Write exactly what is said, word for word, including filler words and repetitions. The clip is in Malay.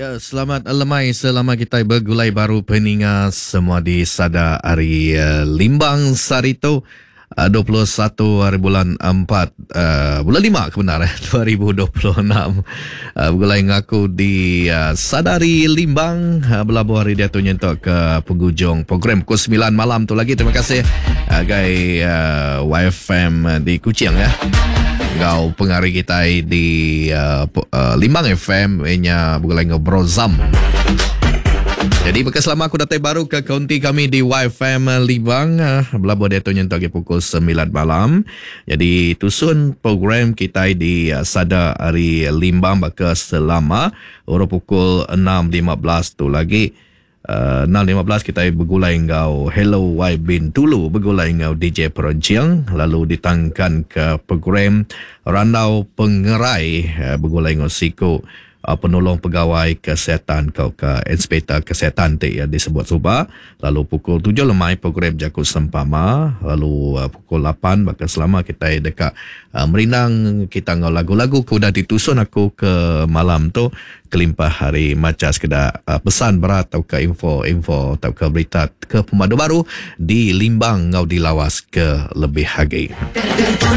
Ya, selamat lemai selama kita bergulai baru peningat semua di Sada Hari uh, Limbang Sarito uh, dua puluh satu hari bulan empat uh, bulan lima kebenaran dua ribu dua puluh enam uh, bergulai ngaku di uh, Sadari Limbang uh, berlabuh hari dia tu nyentuk ke penghujung program pukul sembilan malam tu lagi. Terima kasih uh, Gai uh, Y F M di Kuching ya. Kau pengaruh kita di uh, uh, Limbang F M nya bergulai ngobrol zam. Jadi bekas lama aku datang baru ke kaunti kami di Y F M Limbang uh, berlabuh dia tu nyentuh pukul sembilan malam. Jadi tusun program kita di uh, Sada Hari Limbang bekas selama orang pukul enam lima belas tu lagi. Uh, enam lima belas kita bergulai ngau Hello Y Bin dulu bergulai ngau D J Peronciang, lalu ditangkan ke program Randau Pengerai uh, bergulai ngau Siko uh, penolong pegawai kesihatan kau ke inspektor kesihatan te ya disebut Subah. Lalu pukul tujuh lemai program Jakut Sempama, lalu uh, pukul lapan bakal selama kita dekat uh, Merinang kita ngau lagu-lagu kuda ditusun aku ke malam tu kelimpah hari macam sekedar uh, pesan berat atau ke info-info atau ke berita ke pemandu baru di Limbang ngau dilawas ke lebih hagi.